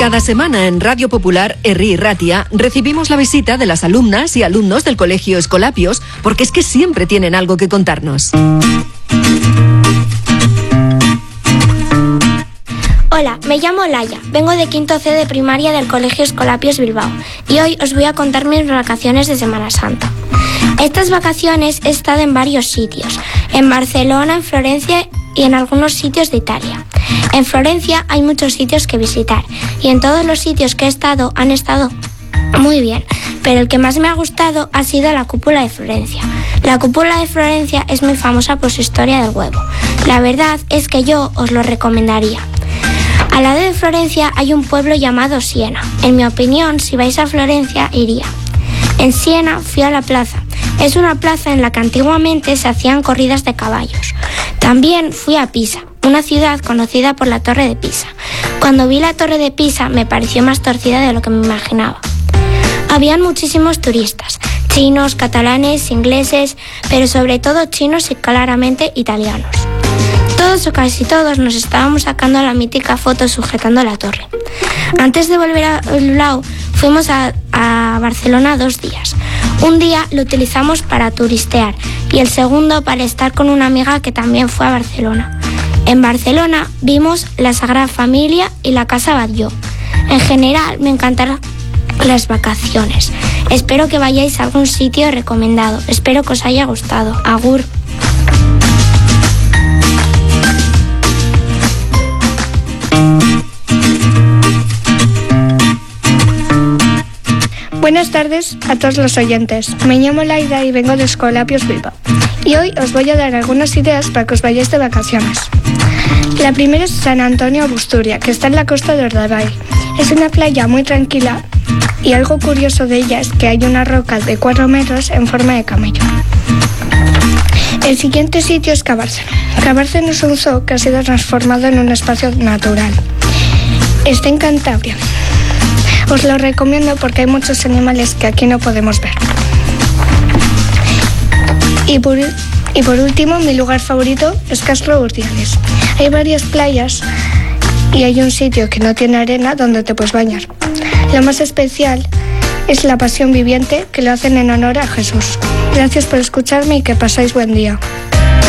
Cada semana en Radio Popular, Herri y Ratia, recibimos la visita de las alumnas y alumnos del Colegio Escolapios, porque es que siempre tienen algo que contarnos. Hola, me llamo Laia, vengo de quinto C de primaria del Colegio Escolapios Bilbao y hoy os voy a contar mis vacaciones de Semana Santa. Estas vacaciones he estado en varios sitios, en Barcelona, en Florencia y en algunos sitios de Italia. En Florencia hay muchos sitios que visitar y en todos los sitios que he estado han estado muy bien, pero el que más me ha gustado ha sido la Cúpula de Florencia. La Cúpula de Florencia es muy famosa por su historia del huevo. La verdad es que yo os lo recomendaría. Al lado de Florencia hay un pueblo llamado Siena. En mi opinión, si vais a Florencia, iría. En Siena fui a la plaza. Es una plaza en la que antiguamente se hacían corridas de caballos. También fui a Pisa, una ciudad conocida por la Torre de Pisa. Cuando vi la Torre de Pisa me pareció más torcida de lo que me imaginaba. Habían muchísimos turistas, chinos, catalanes, ingleses, pero sobre todo chinos y claramente italianos. Todos o casi todos nos estábamos sacando la mítica foto sujetando la torre. Antes de volver a Bilbao, fuimos a Barcelona 2 días. Un día lo utilizamos para turistear y el segundo para estar con una amiga que también fue a Barcelona. En Barcelona vimos la Sagrada Familia y la Casa Batlló. En general me encantaron las vacaciones. Espero que vayáis a algún sitio recomendado. Espero que os haya gustado. Agur. Buenas tardes a todos los oyentes. Me llamo Laida y vengo de Escolapios Bilbao. Y hoy os voy a dar algunas ideas para que os vayáis de vacaciones. La primera es San Antonio Busturia, que está en la costa de Urdaibai. Es una playa muy tranquila y algo curioso de ella es que hay una roca de 4 metros en forma de camello. El siguiente sitio es Cabárceno. Cabárceno es un zoo que ha sido transformado en un espacio natural. Está en Cantabria. Os lo recomiendo porque hay muchos animales que aquí no podemos ver. Y por último, mi lugar favorito es Castro Urdiales. Hay varias playas y hay un sitio que no tiene arena donde te puedes bañar. Lo más especial es la Pasión Viviente, que lo hacen en honor a Jesús. Gracias por escucharme y que pasáis buen día.